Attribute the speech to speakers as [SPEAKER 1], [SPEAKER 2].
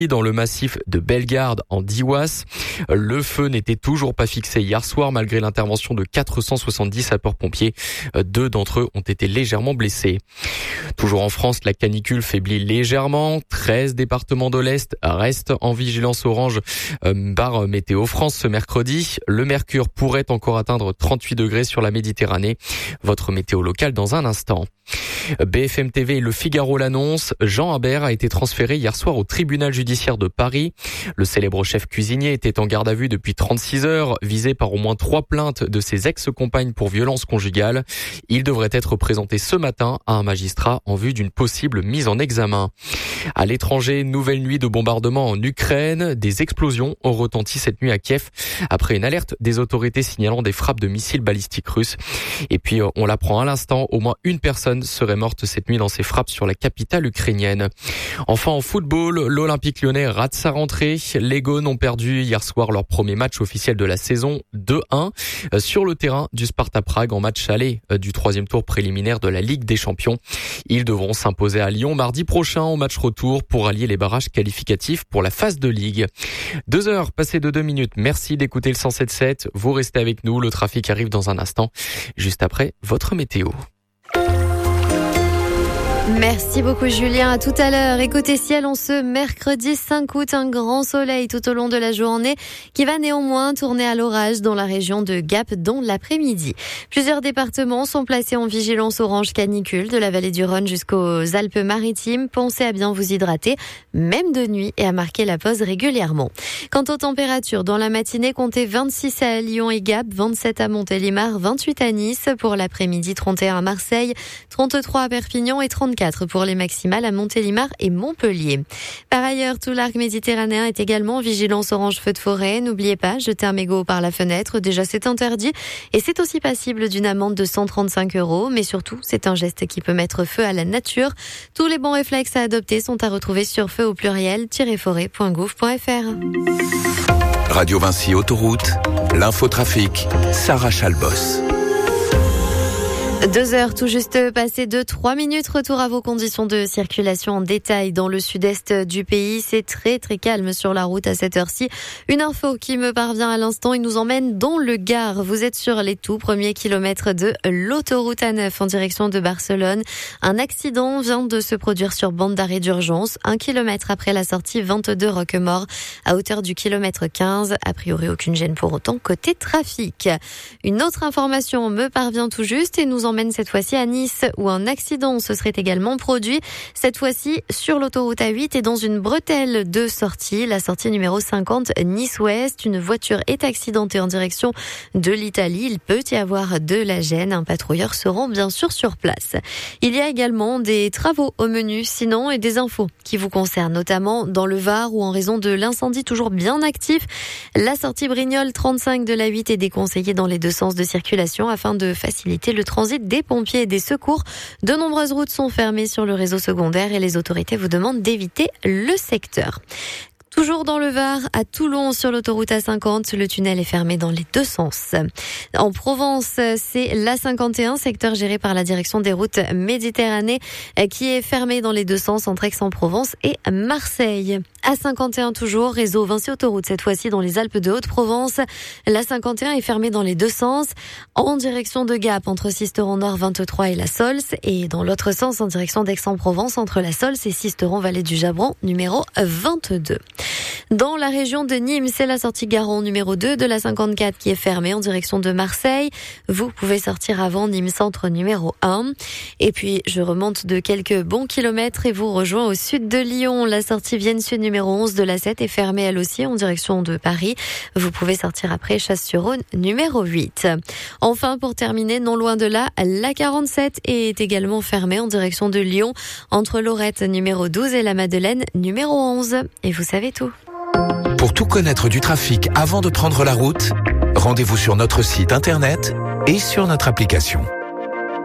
[SPEAKER 1] dans le massif de Bellegarde en Diwas. Le feu n'était toujours pas fixé hier soir malgré l'intervention de 470 sapeurs-pompiers. 2 d'entre eux ont été légèrement blessés. Toujours en France, la canicule faiblit légèrement. 13 départements de l'Est restent en vigilance orange par Météo France ce mercredi. Le mercure pourrait encore atteindre 38 degrés sur la Méditerranée. Votre météo locale dans un instant. BFM TV et Le Figaro l'annoncent. Jean Habert a été transféré hier soir au tribunal judiciaire de Paris. Le célèbre chef cuisinier était en garde à vue depuis 36 heures, visé par au moins 3 plaintes de ses ex-compagnes pour violence conjugale. Il devrait être présenté ce matin à un magistrat en vue d'une possible mise en examen. À l'étranger, nouvelle nuit de bombardements en Ukraine. Des explosions ont retenti cette nuit à Kiev après une alerte des autorités signalant des frappes de missiles balistiques russes. Et puis, on l'apprend à l'instant, au moins une personne serait morte cette nuit dans ces frappes sur la capitale ukrainienne. Enfin, en football, l'Olympique lyonnais rate sa rentrée. Les Gones ont perdu hier soir leur premier match officiel de la saison 2-1 sur le terrain du Sparta Prague en match aller du 3e tour préliminaire de la Ligue des Champions. Ils devront s'imposer à Lyon mardi prochain au match retour pour allier les barrages qualificatifs pour la phase de Ligue. 2 heures passées de 2 minutes. Merci d'écouter le 107.7. Vous restez avec nous. Le trafic arrive dans un instant, juste après votre météo.
[SPEAKER 2] Merci beaucoup Julien, à tout à l'heure. Et côté ciel, on ce mercredi 5 août, un grand soleil tout au long de la journée qui va néanmoins tourner à l'orage dans la région de Gap dans l'après-midi. Plusieurs départements sont placés en vigilance orange canicule de la vallée du Rhône jusqu'aux Alpes-Maritimes. Pensez à bien vous hydrater, même de nuit, et à marquer la pause régulièrement. Quant aux températures, dans la matinée, comptez 26 à Lyon et Gap, 27 à Montélimar, 28 à Nice. Pour l'après-midi, 31 à Marseille, 33 à Perpignan et 34 pour les maximales à Montélimar et Montpellier. Par ailleurs, tout l'arc méditerranéen est également en vigilance orange feu de forêt. N'oubliez pas, jeter un mégot par la fenêtre, déjà c'est interdit et c'est aussi passible d'une amende de 135 €. Mais surtout, c'est un geste qui peut mettre feu à la nature. Tous les bons réflexes à adopter sont à retrouver sur feu au pluriel-forêt.gouv.fr.
[SPEAKER 3] Radio Vinci Autoroute, l'infotrafic, Sarah Chalbos.
[SPEAKER 2] 2 heures tout juste passées de 3 minutes. Retour à vos conditions de circulation en détail dans le sud-est du pays. C'est très calme sur la route à cette heure-ci. Une info qui me parvient à l'instant, il nous emmène dans le Gard. Vous êtes sur les tout premiers kilomètres de l'autoroute A9 en direction de Barcelone. Un accident vient de se produire sur bande d'arrêt d'urgence. 1 kilomètre après la sortie 22 Roquemort à hauteur du kilomètre 15. A priori, aucune gêne pour autant côté trafic. Une autre information me parvient tout juste et nous emmène cette fois-ci à Nice où un accident se serait également produit. Cette fois-ci sur l'autoroute A8 et dans une bretelle de sortie, la sortie numéro 50 Nice-Ouest. Une voiture est accidentée en direction de l'Italie. Il peut y avoir de la gêne. Un patrouilleur se rend bien sûr sur place. Il y a également des travaux au menu sinon et des infos qui vous concernent, notamment dans le Var où en raison de l'incendie toujours bien actif, la sortie Brignoles 35 de l'A8 est déconseillée dans les 2 sens de circulation afin de faciliter le transit des pompiers et des secours. De nombreuses routes sont fermées sur le réseau secondaire et les autorités vous demandent d'éviter le secteur. Toujours dans le Var, à Toulon, sur l'autoroute A50, le tunnel est fermé dans les 2 sens. En Provence, c'est l'A51, secteur géré par la direction des routes Méditerranée, qui est fermé dans les 2 sens entre Aix-en-Provence et Marseille. A51 toujours, réseau Vinci Autoroute, cette fois-ci dans les Alpes de Haute-Provence. L'A51 est fermé dans les 2 sens, en direction de Gap, entre Sisteron Nord 23 et la Sols, et dans l'autre sens, en direction d'Aix-en-Provence, entre la Sols et Sisteron Vallée du Jabron, numéro 22. Dans la région de Nîmes, c'est la sortie Garon numéro 2 de la 54 qui est fermée en direction de Marseille. Vous pouvez sortir avant Nîmes Centre numéro 1. Et puis, je remonte de quelques bons kilomètres et vous rejoins au sud de Lyon. La sortie Vienne Sud numéro 11 de la 7 est fermée elle aussi en direction de Paris. Vous pouvez sortir après Chasse-sur-Rhône numéro 8. Enfin, pour terminer, non loin de là, la 47 est également fermée en direction de Lyon entre Lorette numéro 12 et la Madeleine numéro 11. Et vous savez tout.
[SPEAKER 3] Pour tout connaître du trafic avant de prendre la route, rendez-vous sur notre site internet et sur notre application.